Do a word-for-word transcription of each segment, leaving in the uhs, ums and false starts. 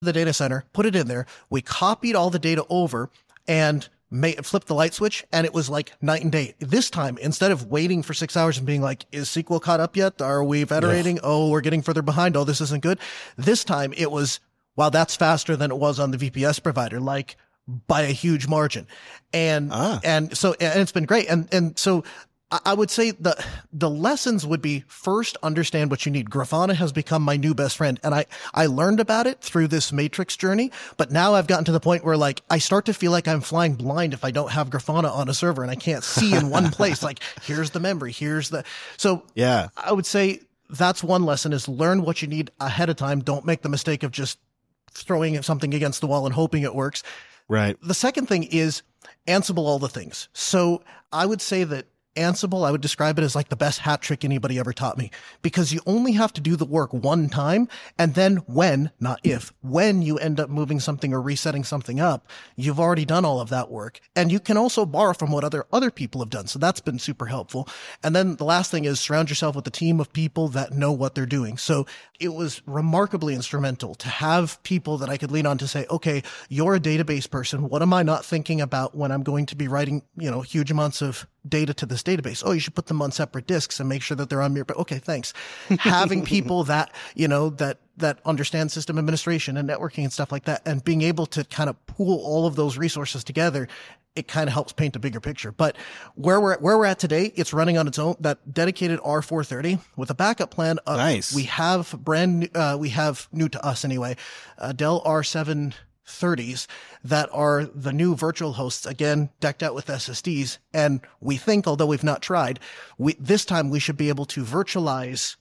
the data center, put it in there. We copied all the data over and made, flipped the light switch, and it was like night and day. This time, instead of waiting for six hours and being like, is S Q L caught up yet? Are we iterating? Yeah. Oh, we're getting further behind. Oh, this isn't good. This time it was, wow, that's faster than it was on the V P S provider, like by a huge margin. And, ah. and so, and it's been great. And, and so I would say the the lessons would be, first, understand what you need. Grafana has become my new best friend, and I I learned about it through this Matrix journey, but now I've gotten to the point where like I start to feel like I'm flying blind if I don't have Grafana on a server and I can't see in one place. Like, here's the memory, here's the so yeah. I would say that's one lesson, is learn what you need ahead of time. Don't make the mistake of just throwing something against the wall and hoping it works. Right. The second thing is Ansible all the things. So I would say that Ansible, I would describe it as like the best hat trick anybody ever taught me, because you only have to do the work one time. And then when, not if, when you end up moving something or resetting something up, you've already done all of that work. And you can also borrow from what other, other people have done. So that's been super helpful. And then the last thing is surround yourself with a team of people that know what they're doing. So it was remarkably instrumental to have people that I could lean on to say, okay, you're a database person. What am I not thinking about when I'm going to be writing, you know, huge amounts of data to this database? Oh, you should put them on separate disks and make sure that they're on your, but okay, thanks. Having people that, you know, that, that understand system administration and networking and stuff like that, and being able to kind of pool all of those resources together, it kind of helps paint a bigger picture. But where we're at, where we're at today, it's running on its own, that dedicated R four thirty with a backup plan. Of, nice. We have brand, uh, we have new to us anyway, uh, Dell R seven thirties that are the new virtual hosts, again, decked out with S S Ds. And we think, although we've not tried, we, this time we should be able to virtualize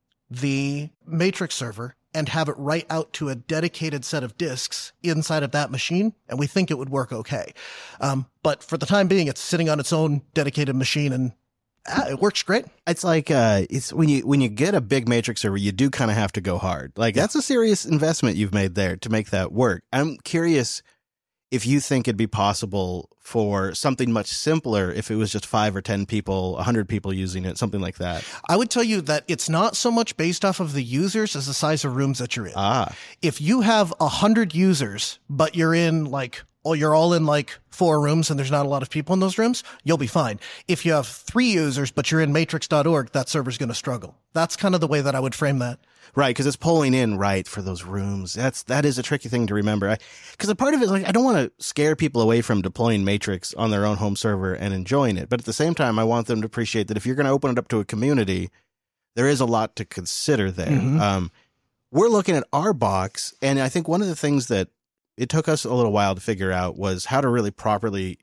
the Matrix server and have it write out to a dedicated set of disks inside of that machine. And we think it would work okay. Um, but for the time being, it's sitting on its own dedicated machine, and ah, it works great. It's like, uh, it's when you, when you get a big Matrix server, you do kind of have to go hard. Like yeah. That's a serious investment you've made there to make that work. I'm curious if you think it'd be possible for something much simpler if it was just five or ten people, a hundred people using it, something like that. I would tell you that it's not so much based off of the users as the size of rooms that you're in. Ah. If you have a hundred users, but you're in like, oh, you're all in like four rooms and there's not a lot of people in those rooms, you'll be fine. If you have three users, but you're in matrix dot org, that server's going to struggle. That's kind of the way that I would frame that. Right, because it's pulling in right for those rooms. That's that is a tricky thing to remember. Because a part of it is like I don't want to scare people away from deploying Matrix on their own home server and enjoying it, but at the same time, I want them to appreciate that if you're going to open it up to a community, there is a lot to consider there. Mm-hmm. Um, we're looking at our box, and I think one of the things that it took us a little while to figure out was how to really properly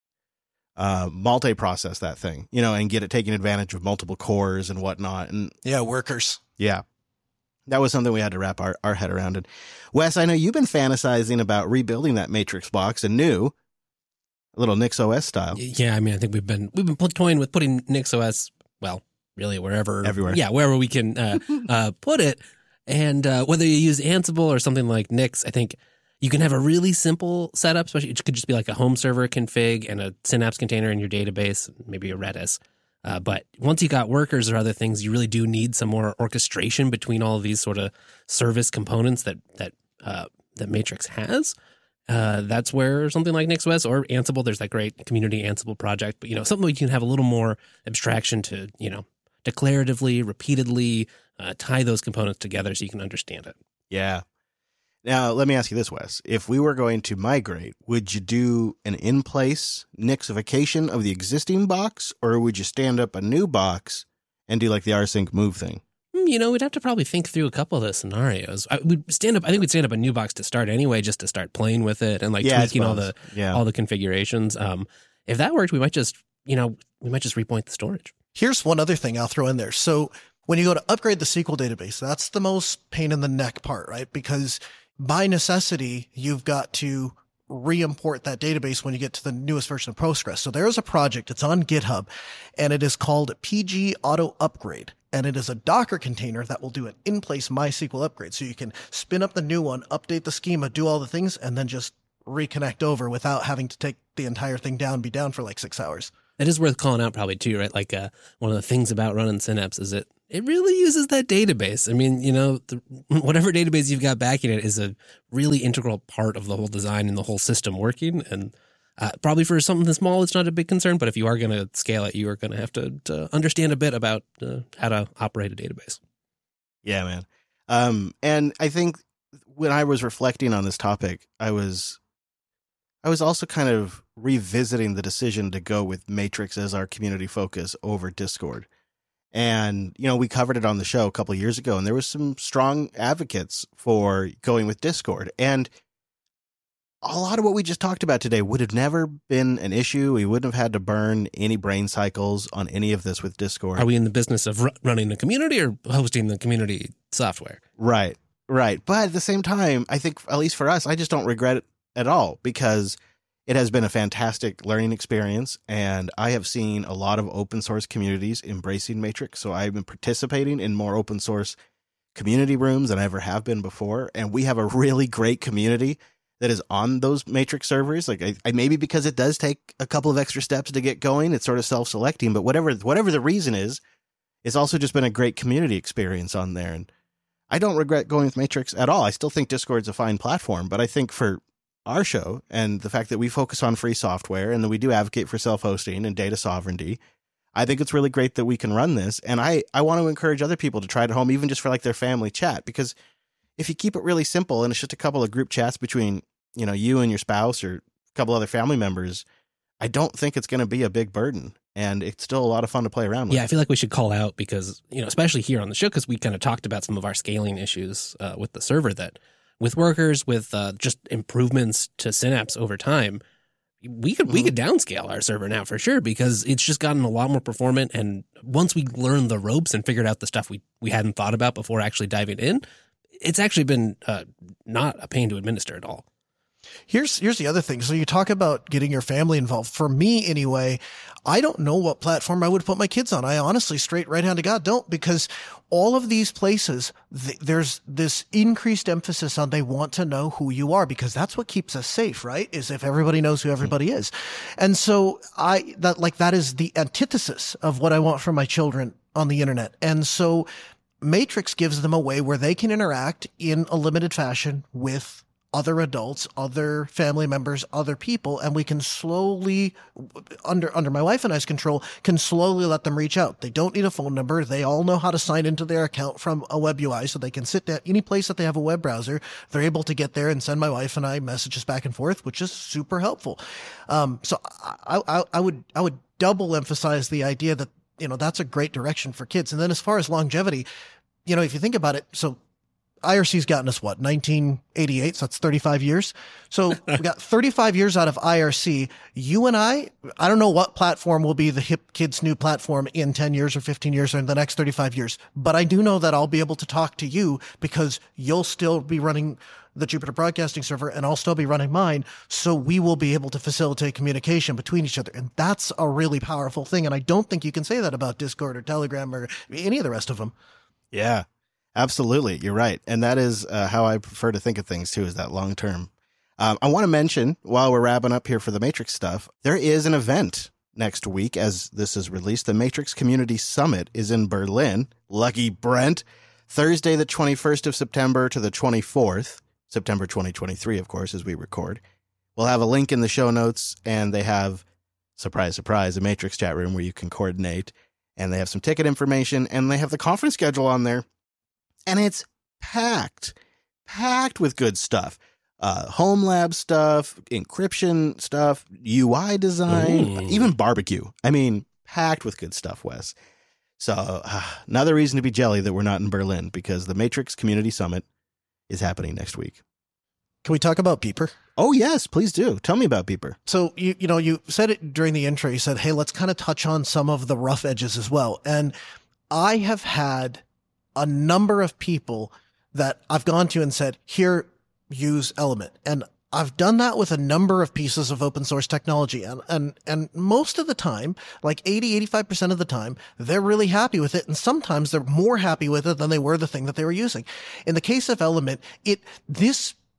uh, multi-process that thing, you know, and get it taking advantage of multiple cores and whatnot. And yeah, workers. Yeah. That was something we had to wrap our, our head around. And Wes, I know you've been fantasizing about rebuilding that Matrix box anew, a little NixOS style. Yeah, I mean, I think we've been we've been toying with putting NixOS, well, really wherever, everywhere, yeah, wherever we can uh, uh, put it. And uh, whether you use Ansible or something like Nix, I think you can have a really simple setup. Especially, it could just be like a home server config and a Synapse container in your database, maybe a Redis. Uh, but once you got workers or other things, you really do need some more orchestration between all of these sort of service components that that uh, that Matrix has. Uh, that's where something like NixOS or Ansible, there's that great community Ansible project, but you know, something where you can have a little more abstraction to, you know, declaratively, repeatedly uh, tie those components together so you can understand it. Yeah. Now, let me ask you this, Wes. If we were going to migrate, would you do an in-place Nixification of the existing box, or would you stand up a new box and do like the rsync move thing? You know, we'd have to probably think through a couple of those scenarios. I, we'd stand up. I think we'd stand up a new box to start anyway, just to start playing with it and like yeah, tweaking all the yeah. all the configurations. Um, if that worked, we might just, you know, we might just repoint the storage. Here's one other thing I'll throw in there. So when you go to upgrade the S Q L database, that's the most pain in the neck part, right? Because by necessity, you've got to re-import that database when you get to the newest version of Postgres. So there is a project, it's on GitHub, and it is called P G Auto Upgrade. And it is a Docker container that will do an in-place MySQL upgrade. So you can spin up the new one, update the schema, do all the things, and then just reconnect over without having to take the entire thing down, be down for like six hours. It is worth calling out probably too, right? Like uh, one of the things about running Synapse is it it really uses that database. I mean, you know, the, whatever database you've got backing it is a really integral part of the whole design and the whole system working. And uh, probably for something this small, it's not a big concern. But if you are going to scale it, you are going to have to, to understand a bit about uh, how to operate a database. Yeah, man. Um, and I think when I was reflecting on this topic, I was I was also kind of revisiting the decision to go with Matrix as our community focus over Discord. And, you know, we covered it on the show a couple of years ago, and there was some strong advocates for going with Discord. And a lot of what we just talked about today would have never been an issue. We wouldn't have had to burn any brain cycles on any of this with Discord. Are we in the business of r- running a community or hosting the community software? Right, right. But at the same time, I think, at least for us, I just don't regret it at all, because it has been a fantastic learning experience, and I have seen a lot of open source communities embracing Matrix. So I've been participating in more open source community rooms than I ever have been before. And we have a really great community that is on those Matrix servers. Like I, I maybe because it does take a couple of extra steps to get going, it's sort of self-selecting, but whatever, whatever the reason is, it's also just been a great community experience on there. And I don't regret going with Matrix at all. I still think Discord's a fine platform, but I think for our show and the fact that we focus on free software and that we do advocate for self-hosting and data sovereignty, I think it's really great that we can run this. And I, I want to encourage other people to try it at home, even just for like their family chat, because if you keep it really simple and it's just a couple of group chats between, you know, you and your spouse or a couple other family members, I don't think it's going to be a big burden. And it's still a lot of fun to play around with. Yeah, I feel like we should call out because, you know, especially here on the show, because we kind of talked about some of our scaling issues uh, with the server, that with workers, with uh, just improvements to Synapse over time, we could mm-hmm. we could downscale our server now for sure, because it's just gotten a lot more performant. And once we learned the ropes and figured out the stuff we, we hadn't thought about before actually diving in, it's actually been uh, not a pain to administer at all. Here's here's the other thing. So you talk about getting your family involved. For me, anyway, I don't know what platform I would put my kids on. I honestly, straight right hand to God, don't, because all of these places, th- there's this increased emphasis on they want to know who you are, because that's what keeps us safe, right? Is if everybody knows who everybody is. And so I that like that is the antithesis of what I want for my children on the internet. And so Matrix gives them a way where they can interact in a limited fashion with other adults, other family members, other people, and we can slowly, under under my wife and I's control, can slowly let them reach out. They don't need a phone number. They all know how to sign into their account from a web U I, so they can sit at any place that they have a web browser. They're able to get there and send my wife and I messages back and forth, which is super helpful. Um, so I, I, I would I would double emphasize the idea that, you know, that's a great direction for kids. And then as far as longevity, you know, if you think about it, so I R C's gotten us what, nineteen eighty-eight, so that's thirty-five years. So we got thirty-five years out of I R C. You and I, I don't know what platform will be the hip kids' new platform in ten years or fifteen years or in the next thirty-five years. But I do know that I'll be able to talk to you because you'll still be running the Jupiter Broadcasting Server and I'll still be running mine. So we will be able to facilitate communication between each other. And that's a really powerful thing. And I don't think you can say that about Discord or Telegram or any of the rest of them. Yeah. Absolutely. You're right. And that is uh, how I prefer to think of things too, is that long term. Um, I want to mention, while we're wrapping up here for the Matrix stuff, there is an event next week as this is released. The Matrix Community Summit is in Berlin. Lucky Brent. Thursday, the twenty-first of September to the twenty-fourth, September twenty twenty-three, of course, as we record. We'll have a link in the show notes, and they have, surprise, surprise, a Matrix chat room where you can coordinate, and they have some ticket information, and they have the conference schedule on there. And it's packed, packed with good stuff. Uh, home lab stuff, encryption stuff, U I design, Ooh. Even barbecue. I mean, packed with good stuff, Wes. So uh, another reason to be jelly that we're not in Berlin, because the Matrix Community Summit is happening next week. Can we talk about Beeper? Oh, yes, please do. Tell me about Beeper. So, you you know, you said it during the intro. You said, hey, let's kind of touch on some of the rough edges as well. And I have had a number of people that I've gone to and said, here, use Element. And I've done that with a number of pieces of open source technology. And, and, and most of the time, like eighty, eighty-five percent of the time, they're really happy with it. And sometimes they're more happy with it than they were the thing that they were using. In the case of Element, it, this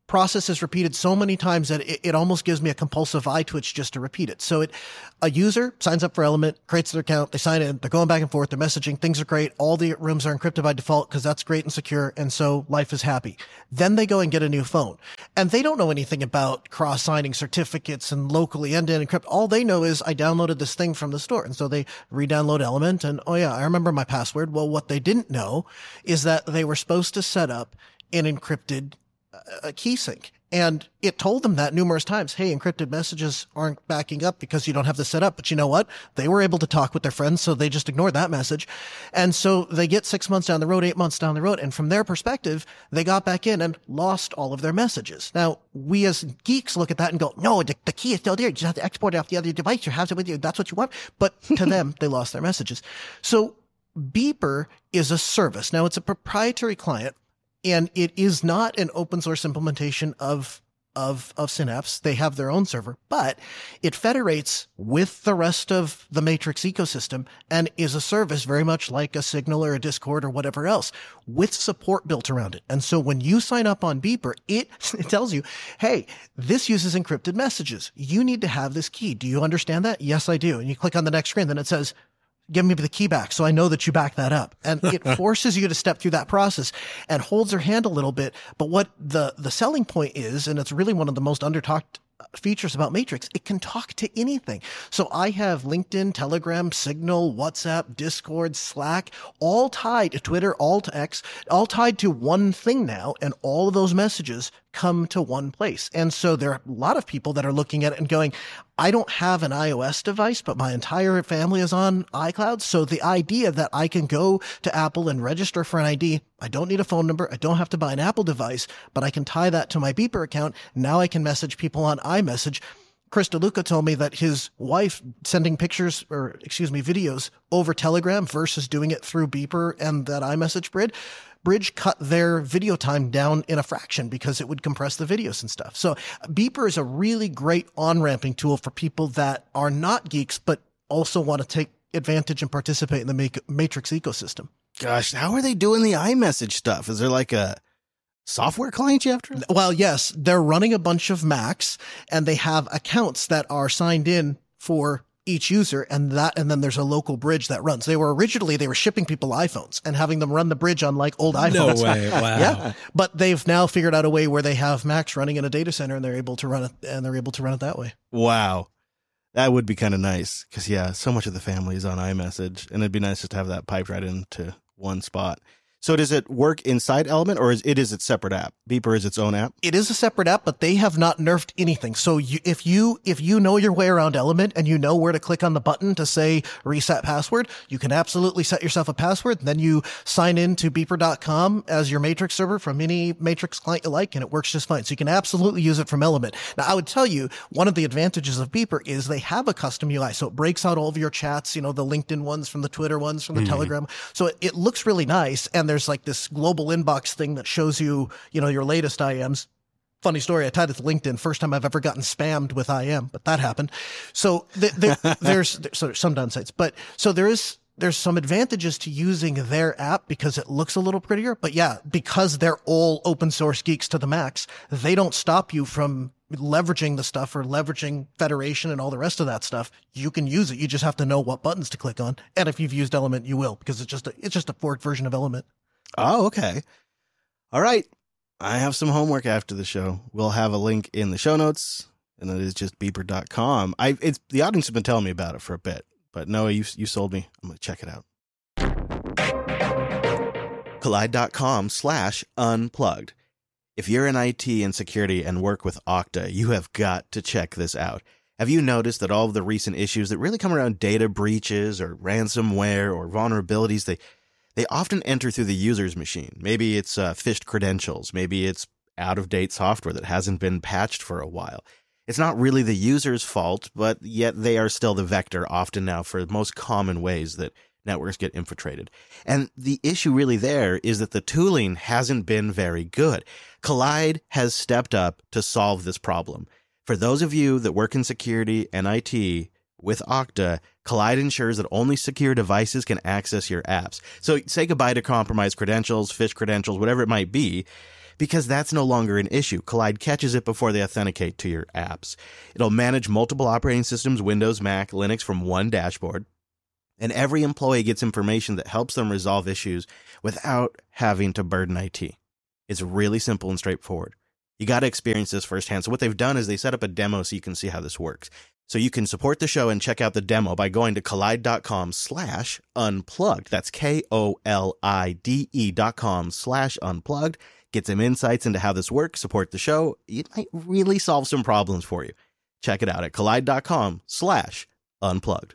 process is repeated so many times that it, it almost gives me a compulsive eye twitch just to repeat it. So it, a user signs up for Element, creates their account, they sign in, they're going back and forth, they're messaging, things are great. All the rooms are encrypted by default because that's great and secure. And so life is happy. Then they go and get a new phone and they don't know anything about cross signing certificates and locally end-to-end encrypt. All they know is I downloaded this thing from the store. And so they re-download Element and, oh yeah, I remember my password. Well, what they didn't know is that they were supposed to set up an encrypted a key sync. And it told them that numerous times. Hey, encrypted messages aren't backing up because you don't have this set up. But you know what? They were able to talk with their friends, so they just ignored that message. And so they get six months down the road, eight months down the road. And from their perspective, they got back in and lost all of their messages. Now, we as geeks look at that and go, no, the, the key is still there. You just have to export it off the other device. You have it with you. That's what you want. But to them, they lost their messages. So Beeper is a service. Now, it's a proprietary client. And it is not an open source implementation of, of, of Synapse. They have their own server, but it federates with the rest of the Matrix ecosystem and is a service very much like a Signal or a Discord or whatever else with support built around it. And so when you sign up on Beeper, it, it tells you, hey, this uses encrypted messages. You need to have this key. Do you understand that? Yes, I do. And you click on the next screen, then it says, give me the key back so I know that you back that up. And it forces you to step through that process and holds your hand a little bit. But what the, the selling point is, and it's really one of the most under-talked features about Matrix, it can talk to anything. So I have LinkedIn, Telegram, Signal, WhatsApp, Discord, Slack, all tied to Twitter, all to X, all tied to one thing now. And all of those messages come to one place. And so there are a lot of people that are looking at it and going, I don't have an iOS device, but my entire family is on iCloud. So the idea that I can go to Apple and register for an I D, I don't need a phone number. I don't have to buy an Apple device, but I can tie that to my Beeper account. Now I can message people on iMessage. Chris DeLuca told me that his wife sending pictures or excuse me, videos over Telegram versus doing it through Beeper and that iMessage bridge. Bridge cut their video time down in a fraction because it would compress the videos and stuff. So Beeper is a really great on-ramping tool for people that are not geeks, but also want to take advantage and participate in the Matrix ecosystem. Gosh, how are they doing the iMessage stuff? Is there like a software client you have to run? Well, yes, they're running a bunch of Macs and they have accounts that are signed in for each user, and that, and then there's a local bridge that runs. They were originally, they were shipping people iPhones and having them run the bridge on like old iPhones. No way. Wow. Yeah. But they've now figured out a way where they have Macs running in a data center and they're able to run it, and they're able to run it that way. Wow. That would be kind of nice. Cause yeah, so much of the family is on iMessage and it'd be nice just to have that piped right into one spot. So does it work inside Element, or is it is its separate app? Beeper is its own app? It is a separate app, but they have not nerfed anything. So you, if you if you know your way around Element and you know where to click on the button to say reset password, you can absolutely set yourself a password. Then you sign in to beeper dot com as your Matrix server from any Matrix client you like, and it works just fine. So you can absolutely use it from Element. Now, I would tell you, one of the advantages of Beeper is they have a custom U I. So it breaks out all of your chats, you know, the LinkedIn ones from the Twitter ones from the mm-hmm. Telegram. So it, it looks really nice. And there's like this global inbox thing that shows you, you know, your latest I Ms. Funny story, I tied it to LinkedIn. First time I've ever gotten spammed with I M, but that happened. So th- th- there's, there's so some downsides, but so there is, there's some advantages to using their app because it looks a little prettier. But yeah, because they're all open source geeks to the max, they don't stop you from leveraging the stuff or leveraging Federation and all the rest of that stuff. You can use it. You just have to know what buttons to click on. And if you've used Element, you will, because it's just a, it's just a forked version of Element. Oh, okay. All right. I have some homework after the show. We'll have a link in the show notes, and it is just beeper dot com. I it's the audience has been telling me about it for a bit, but Noah, you you sold me. I'm going to check it out. Kolide.com slash unplugged. If you're in I T and security and work with Okta, you have got to check this out. Have you noticed that all of the recent issues that really come around data breaches or ransomware or vulnerabilities, they They often enter through the user's machine. Maybe it's uh, phished credentials. Maybe it's out-of-date software that hasn't been patched for a while. It's not really the user's fault, but yet they are still the vector often now for the most common ways that networks get infiltrated. And the issue really there is that the tooling hasn't been very good. Kolide has stepped up to solve this problem. For those of you that work in security and I T, with Okta, Kolide ensures that only secure devices can access your apps. So say goodbye to compromised credentials, phished credentials, whatever it might be, because that's no longer an issue. Kolide catches it before they authenticate to your apps. It'll manage multiple operating systems, Windows, Mac, Linux from one dashboard. And every employee gets information that helps them resolve issues without having to burden I T. It's really simple and straightforward. You got to experience this firsthand. So what they've done is they set up a demo so you can see how this works. So you can support the show and check out the demo by going to kolide.com slash unplugged. That's K-O-L-I-D-E dot com slash unplugged. Get some insights into how this works, support the show. It might really solve some problems for you. Check it out at kolide.com slash unplugged.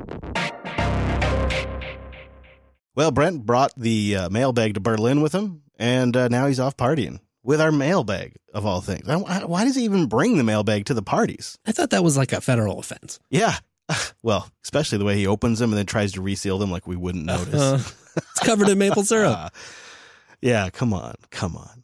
Well, Brent brought the uh, mailbag to Berlin with him, and uh, now he's off partying with our mailbag, of all things. Why, why does he even bring the mailbag to the parties? I thought that was like a federal offense. Yeah. Well, especially the way he opens them and then tries to reseal them like we wouldn't notice. Uh, it's covered in maple syrup. uh, yeah, come on. Come on.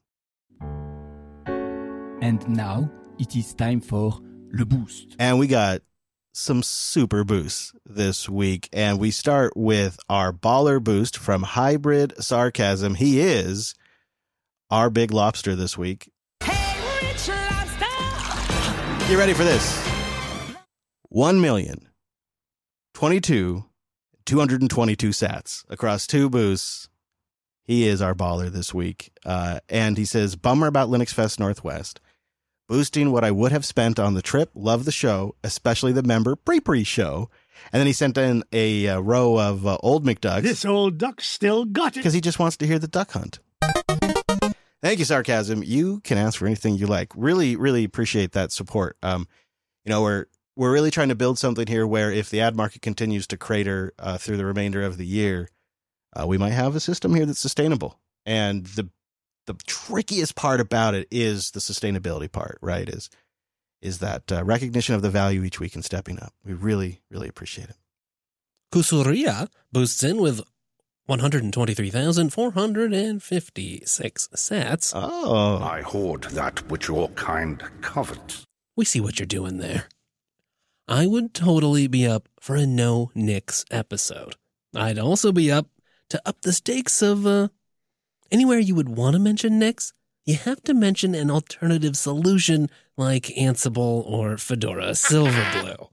And now it is time for Le Boost. And we got some super boosts this week. And we start with our baller boost from Hybrid Sarcasm. He is our big lobster this week. Hey, Rich Lobster! Get ready for this. One million twenty-two two hundred twenty-two sats across two boosts. He is our baller this week. Uh, and he says, bummer about Linux Fest Northwest. Boosting what I would have spent on the trip. Love the show, especially the member pre-pre show. And then he sent in a uh, row of uh, old McDucks. This old duck still got it. Because he just wants to hear the duck hunt. Thank you, Sarcasm. You can ask for anything you like. Really, really appreciate that support. Um, you know, we're we're really trying to build something here where if the ad market continues to crater uh, through the remainder of the year, uh, we might have a system here that's sustainable. And the the trickiest part about it is the sustainability part, right? Is is that uh, recognition of the value each week and stepping up. We really, really appreciate it. Kusuria boosts in with one hundred twenty-three thousand four hundred fifty-six sats. Oh. I hoard that which your kind covets. We see what you're doing there. I would totally be up for a no Nix episode. I'd also be up to up the stakes of uh, anywhere you would want to mention Nix. You have to mention an alternative solution like Ansible or Fedora Silverblue.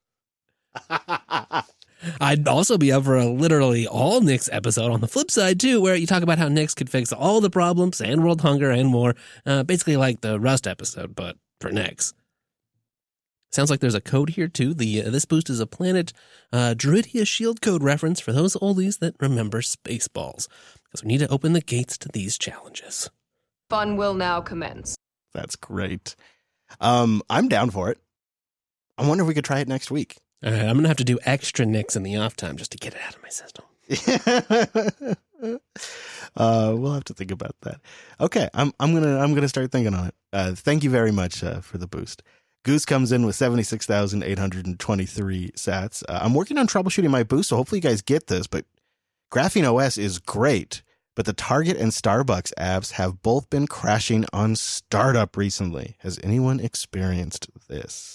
I'd also be up for a literally all Nix episode on the flip side, too, where you talk about how Nix could fix all the problems and world hunger and more. Uh, basically like the Rust episode, but for Nix. Sounds like there's a code here, too. The uh, This boost is a Planet uh, Druidia shield code reference for those oldies that remember Spaceballs, because we need to open the gates to these challenges. Fun will now commence. That's great. Um, I'm down for it. I wonder if we could try it next week. All right, I'm going to have to do extra Nix in the off time just to get it out of my system. uh, we'll have to think about that. Okay, I'm I'm gonna I'm gonna start thinking on it. Uh, thank you very much uh, for the boost. Goose comes in with seventy-six thousand eight hundred twenty-three sats. Uh, I'm working on troubleshooting my boost, so hopefully you guys get this. But Graphene O S is great, but the Target and Starbucks apps have both been crashing on startup recently. Has anyone experienced this?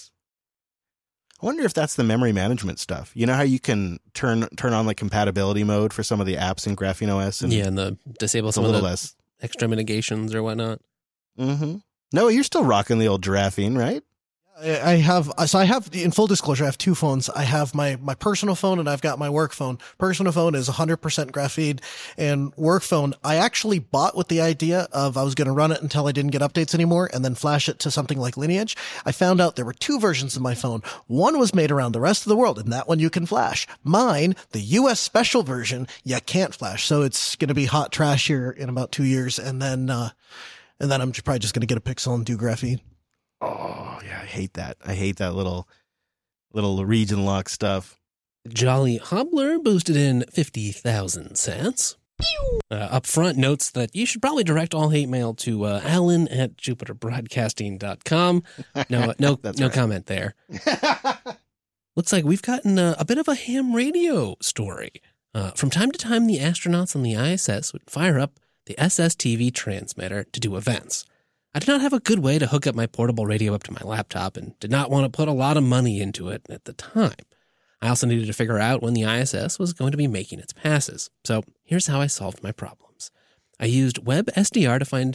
I wonder if that's the memory management stuff. You know how you can turn turn on like compatibility mode for some of the apps in Graphene O S? And yeah, and the disable some a of little the less extra mitigations or whatnot. Mm-hmm. No, you're still rocking the old Giraffene, right? I have, so I have, in full disclosure, I have two phones. I have my, my personal phone and I've got my work phone. Personal phone is one hundred percent Graphene, and work phone, I actually bought with the idea of I was going to run it until I didn't get updates anymore and then flash it to something like Lineage. I found out there were two versions of my phone. One was made around the rest of the world, and that one you can flash. Mine, the U S special version, you can't flash. So it's going to be hot trash here in about two years. And then, uh, and then I'm probably just going to get a Pixel and do Graphene. Oh, yeah, I hate that. I hate that little little region lock stuff. Jolly Hobbler boosted in fifty thousand sats. Uh, up front notes that you should probably direct all hate mail to uh, Alan at jupiter broadcasting dot com. No, no, no right. comment there. Looks like we've gotten a, a bit of a ham radio story. Uh, from time to time, the astronauts on the I S S would fire up the S S T V transmitter to do events. I did not have a good way to hook up my portable radio up to my laptop and did not want to put a lot of money into it at the time. I also needed to figure out when the I S S was going to be making its passes. So here's how I solved my problems. I used WebSDR to find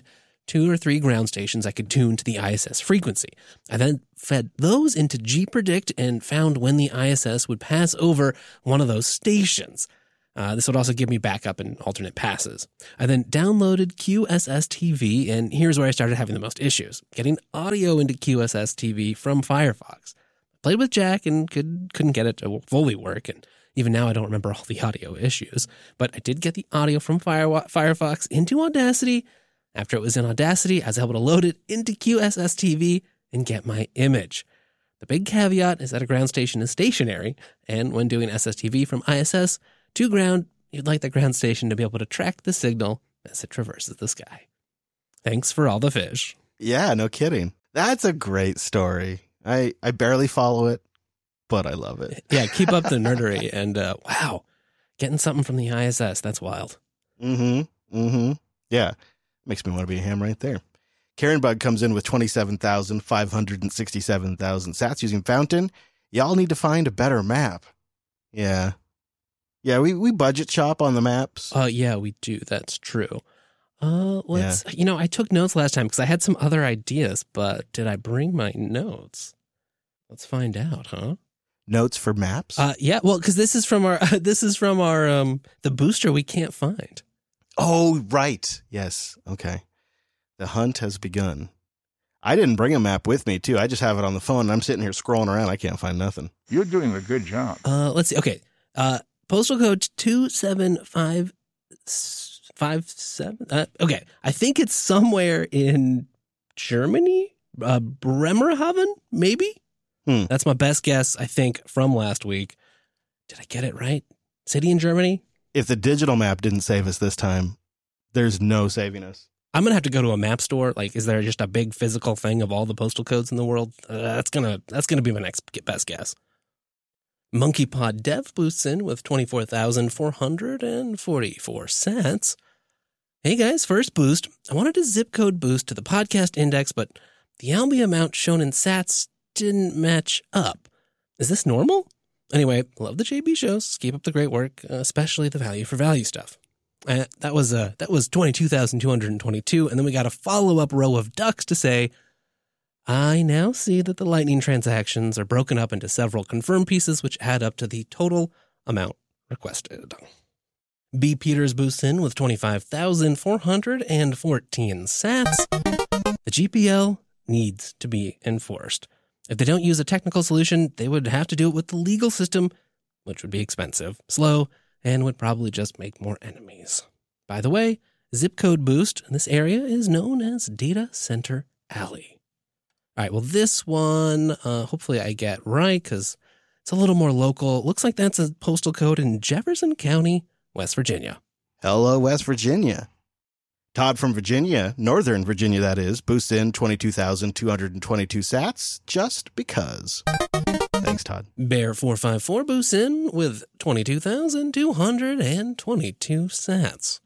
two or three ground stations I could tune to the I S S frequency. I then fed those into gPredict and found when the I S S would pass over one of those stations. Uh, this would also give me backup and alternate passes. I then downloaded Q S S T V, and here's where I started having the most issues. Getting audio into Q S S T V from Firefox. I played with Jack and could, couldn't get it to fully work, and even now I don't remember all the audio issues. But I did get the audio from Fire, Firefox into Audacity. After it was in Audacity, I was able to load it into Q S S T V and get my image. The big caveat is that a ground station is stationary, and when doing S S T V from I S S to ground, you'd like the ground station to be able to track the signal as it traverses the sky. Thanks for all the fish. Yeah, no kidding. That's a great story. I, I barely follow it, but I love it. Yeah, keep up the nerdery. And uh, wow, getting something from the I S S, that's wild. Mm-hmm. Mm-hmm. Yeah, makes me want to be a ham right there. Karen Bug comes in with twenty-seven thousand five hundred sixty-seven thousand sats using Fountain. Y'all need to find a better map. Yeah. Yeah, we, we budget shop on the maps. Uh, yeah, we do. That's true. Uh, let's, yeah. You know, I took notes last time because I had some other ideas, but did I bring my notes? Let's find out, huh? Notes for maps? Uh, yeah, well, because this is from our, this is from our, um, the booster we can't find. Oh, right. Yes. Okay. The hunt has begun. I didn't bring a map with me, too. I just have it on the phone, and I'm sitting here scrolling around. I can't find nothing. You're doing a good job. Uh, let's see. Okay. Uh, postal code two seven five five seven. Uh, okay. I think it's somewhere in Germany. Uh, Bremerhaven, maybe? Hmm. That's my best guess, I think, from last week. Did I get it right? City in Germany? If the digital map didn't save us this time, there's no saving us. I'm going to have to go to a map store. Like, is there just a big physical thing of all the postal codes in the world? Uh, that's going to that's gonna be my next best guess. MonkeyPod Dev boosts in with twenty-four thousand four hundred forty-four cents. Hey guys, first boost. I wanted a zip code boost to the podcast index, but the Albi amount shown in sats didn't match up. Is this normal? Anyway, love the J B shows. Keep up the great work, uh, especially the value for value stuff. Uh, that was uh, that was twenty-two thousand two hundred twenty-two, and then we got a follow-up row of ducks to say, I now see that the Lightning transactions are broken up into several confirmed pieces, which add up to the total amount requested. B. Peters boosts in with twenty-five thousand four hundred fourteen sats. The G P L needs to be enforced. If they don't use a technical solution, they would have to do it with the legal system, which would be expensive, slow, and would probably just make more enemies. By the way, zip code boost in this area is known as Data Center Alley. All right, well, this one, uh, hopefully I get right because it's a little more local. Looks like that's a postal code in Jefferson County, West Virginia. Hello, West Virginia. Todd from Virginia, Northern Virginia that is, boosts in twenty-two thousand two hundred twenty-two sats just because. Thanks, Todd. Bear four five four boosts in with twenty-two thousand two hundred twenty-two sats.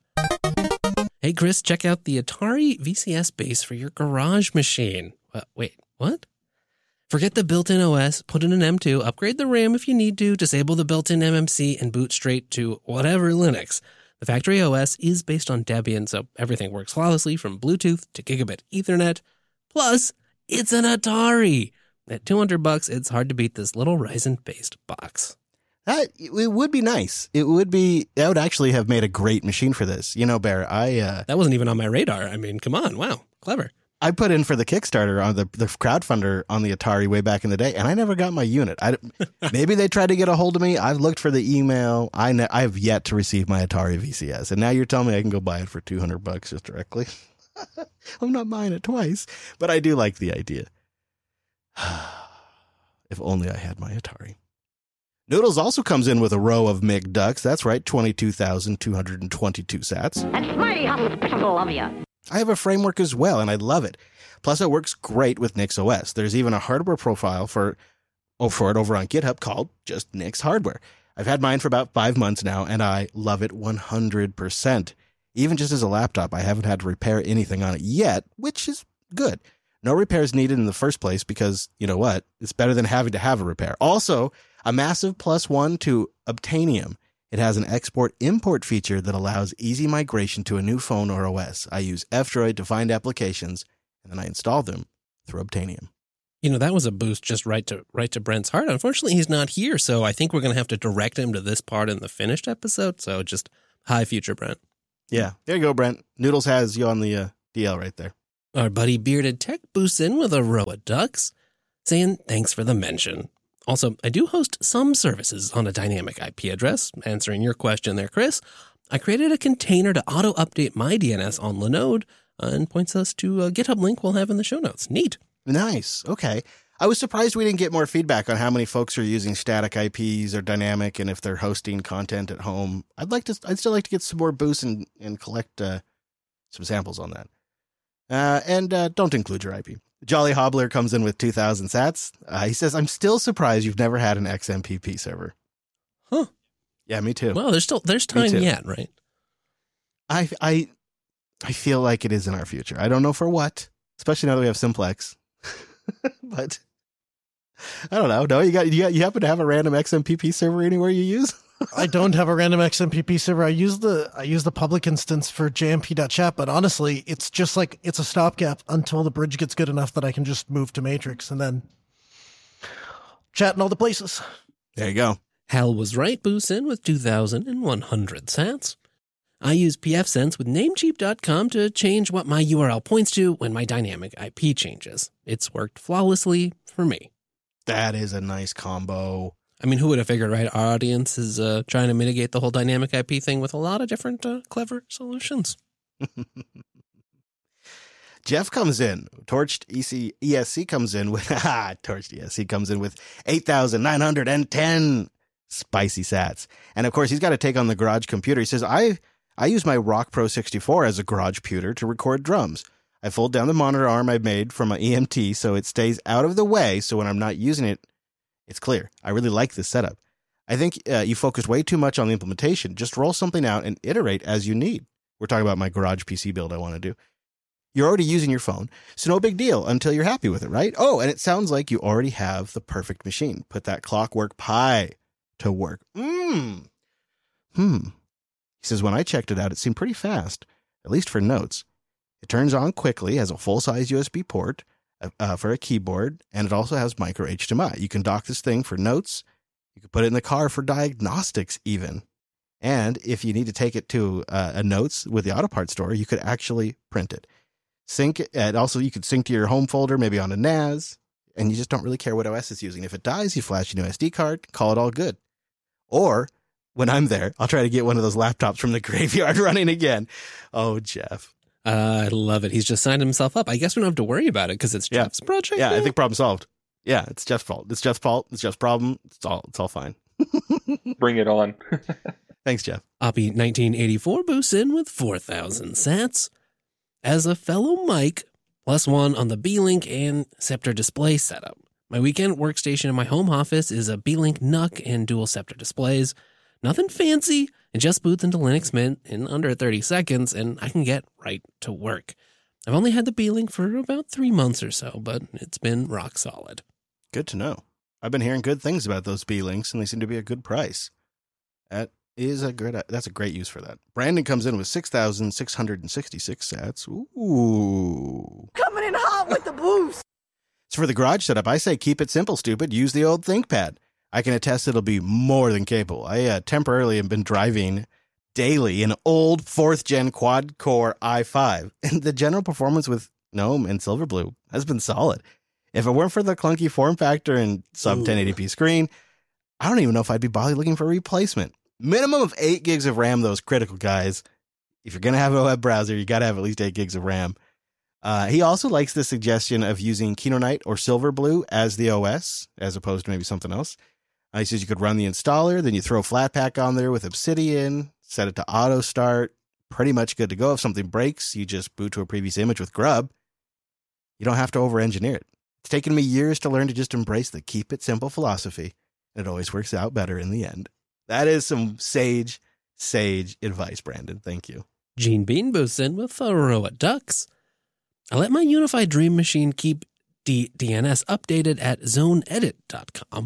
Hey, Chris, check out the Atari V C S base for your garage machine. Uh, wait, what? Forget the built-in O S, put in an M two, upgrade the RAM if you need to, disable the built-in M M C, and boot straight to whatever Linux. The factory O S is based on Debian, so everything works flawlessly from Bluetooth to gigabit Ethernet. Plus, it's an Atari. At two hundred bucks, it's hard to beat this little Ryzen-based box. That it would be nice. It would be. That would actually have made a great machine for this. You know, Bear. I uh, that wasn't even on my radar. I mean, come on, wow, clever. I put in for the Kickstarter on the the crowdfunder on the Atari way back in the day, and I never got my unit. I, maybe they tried to get a hold of me. I've looked for the email. I ne- I have yet to receive my Atari V C S, and now you're telling me I can go buy it for two hundred bucks just directly. I'm not buying it twice, but I do like the idea. If only I had my Atari. Noodles also comes in with a row of M I G ducks. That's right, twenty-two thousand two hundred twenty-two sats. That's mighty hospitable of you. I have a framework as well, and I love it. Plus, it works great with NixOS. There's even a hardware profile for, oh, for it over on GitHub called just Nix Hardware. I've had mine for about five months now, and I love it one hundred percent. Even just as a laptop, I haven't had to repair anything on it yet, which is good. No repairs needed in the first place because, you know what, it's better than having to have a repair. Also, a massive plus one to Obtainium. It has an export-import feature that allows easy migration to a new phone or O S. I use F-Droid to find applications, and then I install them through Obtainium. You know, that was a boost just right to right to Brent's heart. Unfortunately, he's not here, so I think we're going to have to direct him to this part in the finished episode. So just high future, Brent. Yeah, there you go, Brent. Noodles has you on the uh, D L right there. Our buddy Bearded Tech boosts in with a row of ducks, saying thanks for the mention. Also, I do host some services on a dynamic I P address. Answering your question there, Chris, I created a container to auto-update my D N S on Linode uh, and points us to a GitHub link we'll have in the show notes. Neat. Nice. Okay. I was surprised we didn't get more feedback on how many folks are using static I Ps or dynamic and if they're hosting content at home. I'd like to, I'd still like to get some more boosts and, and collect uh, some samples on that. Uh, and uh, don't include your I P. Jolly Hobbler comes in with two thousand sats. Uh, he says, I'm still surprised you've never had an X M P P server. Huh. Yeah, me too. Well, there's still, there's time yet, right? I, I, I feel like it is in our future. I don't know for what, especially now that we have Simplex. But I don't know. No, you got, you got, you happen to have a random X M P P server anywhere you use? I don't have a random X M P P server. I use the I use the public instance for J M P dot chat, but honestly, it's just like it's a stopgap until the bridge gets good enough that I can just move to Matrix and then chat in all the places. There you go. Hal was right, boosts in with two thousand one hundred sats. I use pfSense with Namecheap dot com to change what my U R L points to when my dynamic I P changes. It's worked flawlessly for me. That is a nice combo. I mean, who would have figured, right? Our audience is uh, trying to mitigate the whole dynamic I P thing with a lot of different uh, clever solutions. Jeff comes in. Torched E C, E S C comes in with, ah, Torched E S C comes in with eight thousand nine hundred ten spicy sats. And of course, he's got to take on the garage computer. He says, I, I use my Rock Pro sixty-four as a garage computer to record drums. I fold down the monitor arm I made from my E M T so it stays out of the way. So when I'm not using it, it's clear. I really like this setup. I think uh, you focus way too much on the implementation. Just roll something out and iterate as you need. We're talking about my garage P C build I want to do. You're already using your phone, so no big deal until you're happy with it, right? Oh, and it sounds like you already have the perfect machine. Put that Clockwork Pi to work. Mmm. Hmm. He says, when I checked it out, it seemed pretty fast, at least for notes. It turns on quickly, has a full-size U S B port, Uh, for a keyboard, and it also has micro H D M I. You can dock this thing for notes. You can put it in the car for diagnostics even. And if you need to take it to uh, a notes with the auto parts store, you could actually print it. Sync it. And also, you could sync to your home folder, maybe on a N A S, and you just don't really care what O S it's using. If it dies, you flash a new S D card, call it all good. Or, when I'm there, I'll try to get one of those laptops from the graveyard running again. Oh, Jeff. Uh, I love it. He's just signed himself up. I guess we don't have to worry about it because it's Yeah. Jeff's project. Yeah, now. I think problem solved. Yeah, it's Jeff's fault. It's Jeff's fault. It's Jeff's problem. It's all it's all fine. Bring it on. Thanks, Jeff. Oppie nineteen eighty-four boosts in with four thousand sats. As a fellow Mike, plus one on the B-Link and Scepter display setup. My weekend workstation in my home office is a B-Link N U C and dual Scepter displays. Nothing fancy. It just boots into Linux Mint in under thirty seconds, and I can get right to work. I've only had the B-Link for about three months or so, but it's been rock solid. Good to know. I've been hearing good things about those B-Links, and they seem to be a good price. That is a great. That's a great use for that. Brandon comes in with six thousand six hundred sixty-six sats. Ooh. Coming in hot with the boost. So for the garage setup, I say keep it simple, stupid. Use the old ThinkPad. I can attest it'll be more than capable. I uh, temporarily have been driving daily an old fourth-gen quad-core i five, and the general performance with GNOME and Silverblue has been solid. If it weren't for the clunky form factor and sub ten eighty p screen, I don't even know if I'd be bothered looking for a replacement. Minimum of eight gigs of RAM, though, is critical, guys. If you're going to have a web browser, you got to have at least eight gigs of RAM. Uh, he also likes the suggestion of using Kinoite or Silverblue as the O S, as opposed to maybe something else. Uh, he says you could run the installer, then you throw Flatpak on there with Obsidian, set it to auto start, pretty much good to go. If something breaks, you just boot to a previous image with Grub. You don't have to over-engineer it. It's taken me years to learn to just embrace the keep it simple philosophy, and it always works out better in the end. That is some sage, sage advice, Brandon. Thank you. Gene Bean boosts in with a row of ducks. I let my Unified Dream Machine keep D- DNS updated at zone edit dot com.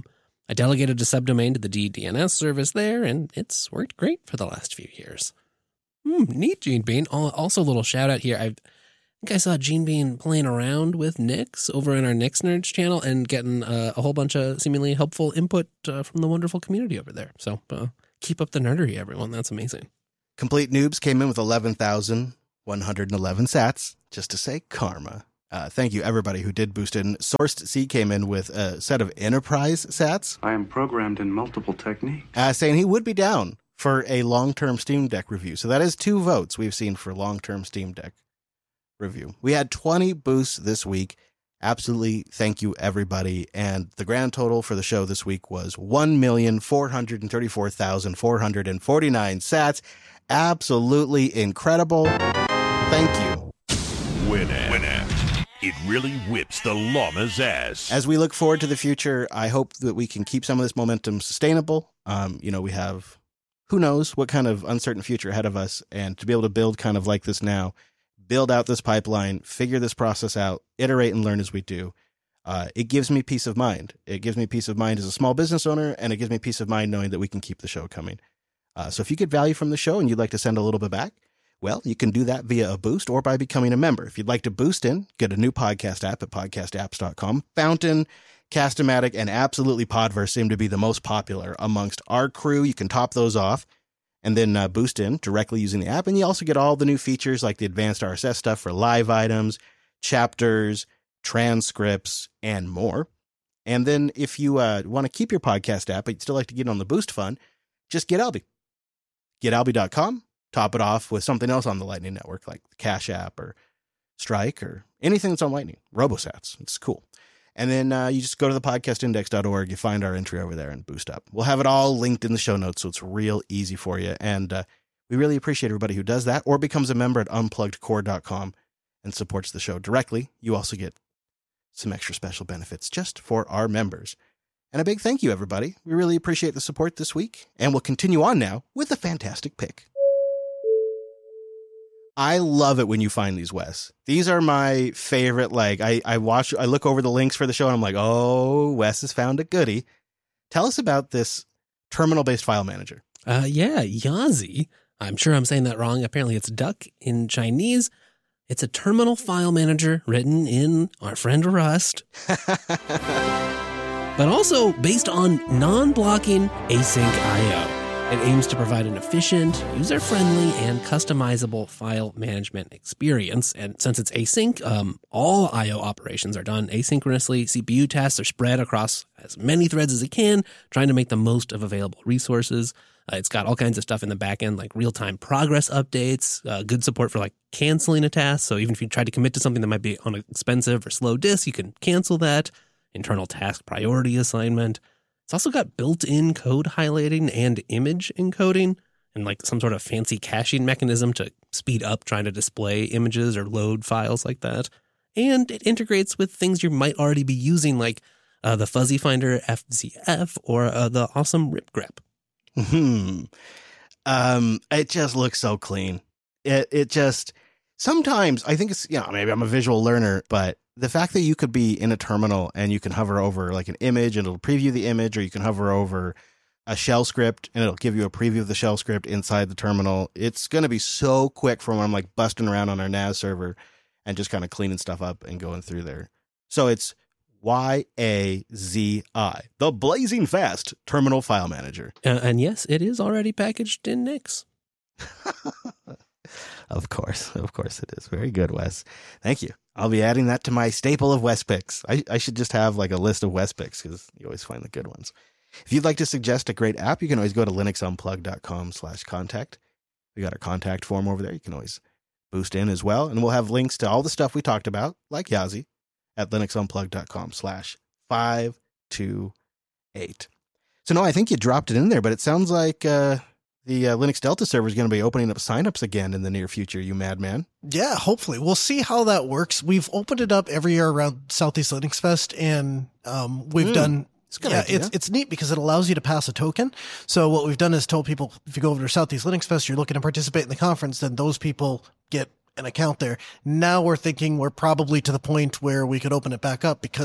I delegated a subdomain to the D D N S service there, and it's worked great for the last few years. Hmm, neat, Gene Bean. Also, a little shout out here. I think I saw Gene Bean playing around with Nix over in our Nix Nerds channel and getting uh, a whole bunch of seemingly helpful input uh, from the wonderful community over there. So uh, keep up the nerdery, everyone. That's amazing. Complete Noobs came in with eleven thousand one hundred eleven sats, just to say karma. Uh, thank you, everybody who did boost in. Sourced C came in with a set of Enterprise sats. I am programmed in multiple techniques. Uh, saying he would be down for a long-term Steam Deck review. So that is two votes we've seen for long-term Steam Deck review. We had twenty boosts this week. Absolutely thank you, everybody. And the grand total for the show this week was one million four hundred thirty-four thousand four hundred forty-nine sats. Absolutely incredible. Thank you. Winamp. Winamp. It really whips the llama's ass. As we look forward to the future, I hope that we can keep some of this momentum sustainable. Um, you know, we have, who knows what kind of uncertain future ahead of us, and to be able to build kind of like this now, build out this pipeline, figure this process out, iterate and learn as we do. Uh, it gives me peace of mind. It gives me peace of mind as a small business owner, and it gives me peace of mind knowing that we can keep the show coming. Uh, so if you get value from the show and you'd like to send a little bit back, well, you can do that via a boost or by becoming a member. If you'd like to boost in, get a new podcast app at podcast apps dot com. Fountain, Cast-O-Matic, and absolutely Podverse seem to be the most popular amongst our crew. You can top those off and then uh, boost in directly using the app. And you also get all the new features like the advanced R S S stuff for live items, chapters, transcripts, and more. And then if you uh, want to keep your podcast app, but you'd still like to get on the Boost Fund, just get Alby. get alby dot com. Top it off with something else on the Lightning Network, like the Cash App or Strike or anything that's on Lightning. RoboSats. It's cool. And then uh, you just go to the podcast index dot org. You find our entry over there and boost up. We'll have it all linked in the show notes, so it's real easy for you. And uh, we really appreciate everybody who does that or becomes a member at unplugged core dot com and supports the show directly. You also get some extra special benefits just for our members. And a big thank you, everybody. We really appreciate the support this week. And we'll continue on now with a fantastic pick. I love it when you find these, Wes. These are my favorite. Like I, I watch, I look over the links for the show and I'm like, oh, Wes has found a goodie. Tell us about this terminal-based file manager. Uh, yeah, Yazi. I'm sure I'm saying that wrong. Apparently it's duck in Chinese. It's a terminal file manager written in our friend Rust, but also based on non-blocking async I O. It aims to provide an efficient, user-friendly, and customizable file management experience. And since it's async, um, all I O operations are done asynchronously. C P U tasks are spread across as many threads as it can, trying to make the most of available resources. Uh, it's got all kinds of stuff in the back end, like real-time progress updates, uh, good support for like canceling a task. So even if you try to commit to something that might be on an expensive or slow disk, you can cancel that. Internal task priority assignment. It's also got built-in code highlighting and image encoding and like some sort of fancy caching mechanism to speed up trying to display images or load files like that. And it integrates with things you might already be using like uh, the Fuzzy Finder F Z F or uh, the awesome RipGrep. Hmm. Um, it just looks so clean. It it just sometimes I think it's, you know, maybe I'm a visual learner, but the fact that you could be in a terminal and you can hover over like an image and it'll preview the image, or you can hover over a shell script and it'll give you a preview of the shell script inside the terminal. It's going to be so quick from when I'm like busting around on our N A S server and just kind of cleaning stuff up and going through there. So it's Y A Z I, the blazing fast terminal file manager. Uh, and yes, it is already packaged in Nix. Of course. Of course it is. Very good, Wes. Thank you. I'll be adding that to my staple of Wes picks. I, I should just have like a list of Wes picks because you always find the good ones. If you'd like to suggest a great app, you can always go to linux unplugged dot com slash contact. We got our contact form over there. You can always boost in as well. And we'll have links to all the stuff we talked about, like Yazi, at linux unplugged dot com slash five two eight. So no, I think you dropped it in there, but it sounds like uh, the uh, Linux Delta server is going to be opening up signups again in the near future, you madman. Yeah, hopefully. We'll see how that works. We've opened it up every year around Southeast Linux Fest, and um, we've mm, done... It's, yeah, it's it's neat because it allows you to pass a token. So what we've done is told people, if you go over to Southeast Linux Fest, you're looking to participate in the conference, then those people get an account there. Now we're thinking we're probably to the point where we could open it back up because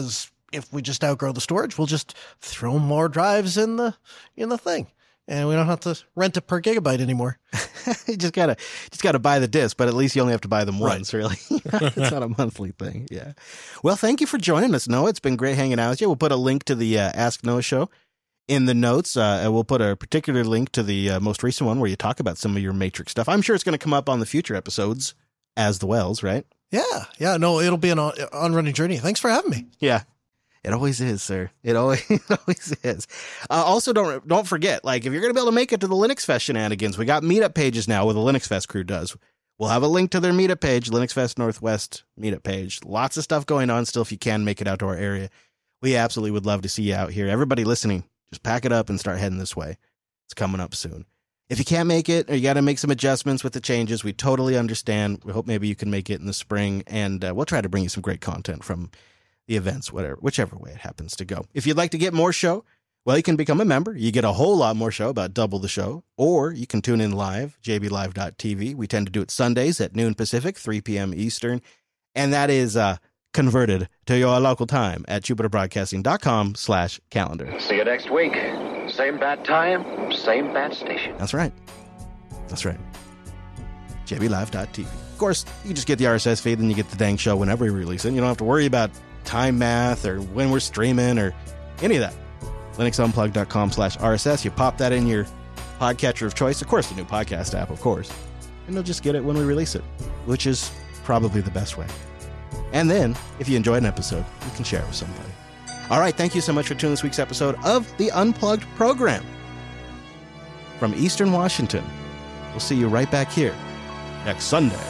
if we just outgrow the storage, we'll just throw more drives in the in the thing, and we don't have to rent it per gigabyte anymore. you just gotta just gotta buy the disc, but at least you only have to buy them Right. once, really. It's not a monthly thing. Yeah. Well, thank you for joining us, Noah. It's been great hanging out with you. We'll put a link to the uh, Ask Noah show in the notes. Uh, and we'll put a particular link to the uh, most recent one where you talk about some of your Matrix stuff. I'm sure it's going to come up on the future episodes as the Wells, right? Yeah, yeah. No, it'll be an on, on running journey. Thanks for having me. Yeah. It always is, sir. It always, it always is. Uh, also, don't don't forget, like, if you're going to be able to make it to the Linux Fest shenanigans, we got meetup pages now where the Linux Fest crew does. We'll have a link to their meetup page, Linux Fest Northwest meetup page. Lots of stuff going on still if you can make it out to our area. We absolutely would love to see you out here. Everybody listening, just pack it up and start heading this way. It's coming up soon. If you can't make it or you got to make some adjustments with the changes, we totally understand. We hope maybe you can make it in the spring, and uh, we'll try to bring you some great content from the events, whatever, whichever way it happens to go. If you'd like to get more show, well, you can become a member. You get a whole lot more show, about double the show, or you can tune in live, j b live dot t v. We tend to do it Sundays at noon Pacific, three p.m. Eastern, and that is uh, converted to your local time at jupiter broadcasting dot com slash calendar. See you next week. Same bat time, same bat station. That's right. That's right. j b live dot t v. Of course, you just get the R S S feed and you get the dang show whenever we release it. You don't have to worry about time math or when we're streaming or any of that. linux unplugged dot com slash R S S. You pop that in your podcatcher of choice. Of course, the new podcast app, of course. And you'll just get it when we release it, which is probably the best way. And then, if you enjoyed an episode, you can share it with somebody. All right, thank you so much for tuning this week's episode of the Unplugged program. From Eastern Washington, we'll see you right back here next Sunday.